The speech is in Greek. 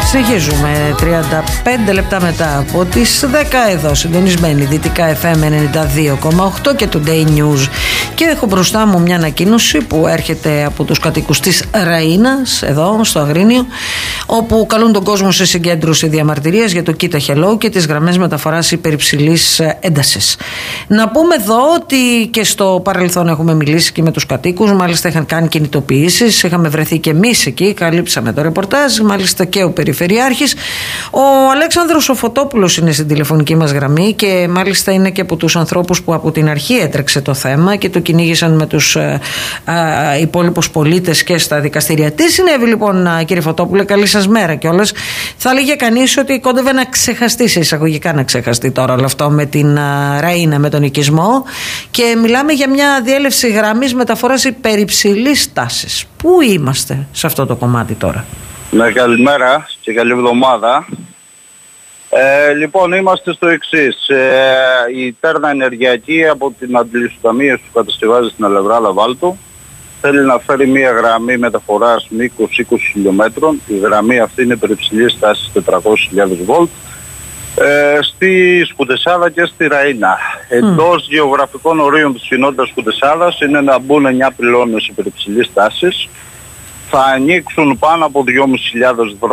Συνεχίζουμε 35 λεπτά μετά από τις 10 εδώ, συντονισμένη Δυτικά FM 92,8 και το Day News. Και έχω μπροστά μου μια ανακοίνωση που έρχεται από τους κατοίκους της Ραΐνας, εδώ στο Αγρίνιο, όπου καλούν τον κόσμο σε συγκέντρωση διαμαρτυρίας για το Κοίτα Hello και τις γραμμές μεταφοράς υπερυψηλής έντασης. Να πούμε εδώ ότι και στο παρελθόν έχουμε μιλήσει και με τους κατοίκους, μάλιστα είχαν κάνει κινητοποιήσεις, είχαμε βρεθεί και εμείς εκεί, καλύψαμε το ρεπορτάζ, μάλιστα και ο Περιφερειάρχης. Ο Αλέξανδρος ο Φωτόπουλος είναι στην τηλεφωνική μας γραμμή και μάλιστα είναι και από τους ανθρώπους που από την αρχή έτρεξε το θέμα και το κυνήγησαν με τους υπόλοιπους πολίτες και στα δικαστήρια. Τι συνέβη λοιπόν, κύριε Φωτόπουλε, καλή σας μέρα κιόλας. Θα λέγε κανείς ότι κόντευε να ξεχαστεί, σε εισαγωγικά να ξεχαστεί τώρα όλο αυτό με την Ραΐνα, με τον οικισμό, και μιλάμε για μια διέλευση γραμμής μεταφοράς υπερυψηλής τάσης. Πού είμαστε σε αυτό το κομμάτι τώρα? Ναι, καλημέρα και καλή εβδομάδα. Λοιπόν, είμαστε στο εξής. Η Τέρνα Ενεργειακή από την αντιληψοταμίευση που κατασκευάζει στην Αλευράδα Βάλτου θέλει να φέρει μια γραμμή μεταφοράς μήκους 20 χιλιόμετρων. Η γραμμή αυτή είναι υπερυψηλής τάσης 400.000 βολτ στη Σκουτεσάδα και στη Ραΐνα. Εντός γεωγραφικών ορίων της κοινότητας Σκουτεσάδας είναι να μπουν 9 πυλώνες υπερυψηλής τάσης. Θα ανοίξουν πάνω από 2.500 δρόμους